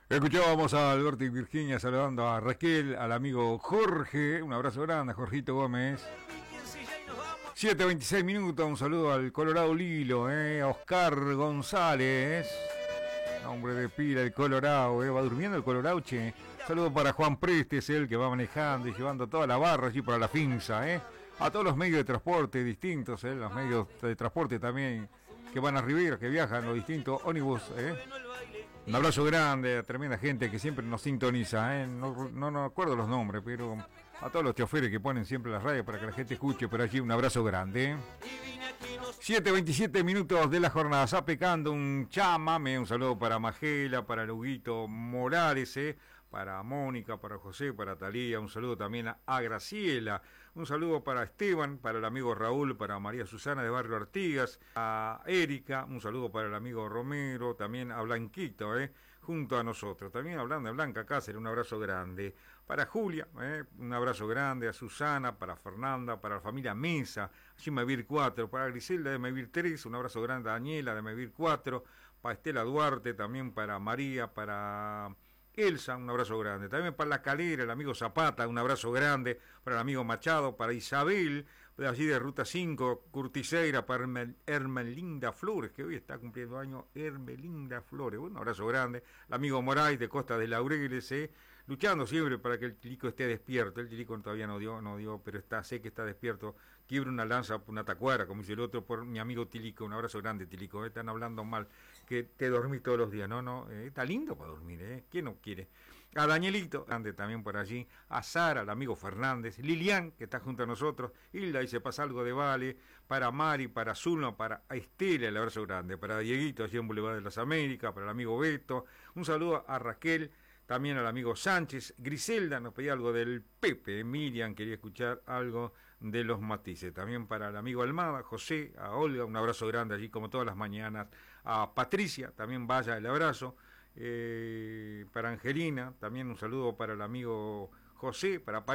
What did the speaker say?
Escuchábamos a Alberto y Virginia saludando a Raquel, al amigo Jorge. Un abrazo grande a Jorgito Gómez. 7:26 minutos, un saludo al Colorado Lilo, a Oscar González. Hombre de pila, el Colorado, va durmiendo el Colorado, che. Saludo para Juan Prestes, el que va manejando y llevando toda la barra allí para la finza, A todos los medios de transporte distintos, los medios de transporte también que van a Rivera, que viajan, los distintos ónibus, Un abrazo grande a tremenda gente que siempre nos sintoniza, No acuerdo los nombres, pero a todos los choferes que ponen siempre las radios para que la gente escuche por allí, un abrazo grande. 7:27 minutos de la jornada, está pecando un chamame, un saludo para Magela, para Luguito Morales, para Mónica, para José, para Talía, un saludo también a Graciela, un saludo para Esteban, para el amigo Raúl, para María Susana de Barrio Artigas, a Erika, un saludo para el amigo Romero, también a Blanquito, junto a nosotros, también hablando de Blanca Cáceres, un abrazo grande, para Julia, un abrazo grande, a Susana, para Fernanda, para la familia Mesa, allí Mevir 4, para Griselda de Mevir 3, un abrazo grande a Daniela de Mevir 4, para Estela Duarte, también para María, para Elsa, un abrazo grande. También para La Calera, el amigo Zapata, un abrazo grande. Para el amigo Machado, para Isabel, de allí de Ruta 5, Curtiseira, para Hermelinda Flores, que hoy está cumpliendo años, Hermelinda Flores. Un abrazo grande. El amigo Moraes de Costa de Laureles, luchando siempre para que el Tilico esté despierto. El Tilico todavía no dio, pero sé que está despierto. Quiebra una lanza, una tacuara, como dice el otro, por mi amigo Tilico. Un abrazo grande, Tilico. Están hablando mal, que te dormís todos los días. No, está lindo para dormir, ¿Quién no quiere? A Danielito, grande también por allí. A Sara, al amigo Fernández. Lilian, que está junto a nosotros. Hilda dice, pasa algo de vale. Para Mari, para Zulma, para Estela, el abrazo grande. Para Dieguito, allí en Boulevard de las Américas. Para el amigo Beto. Un saludo a Raquel. También al amigo Sánchez. Griselda nos pedía algo del Pepe. Miriam quería escuchar algo de los Matices. También para el amigo Almada, José, a Olga, un abrazo grande allí como todas las mañanas. A Patricia, también vaya el abrazo. Para Angelina, también un saludo para el amigo José, para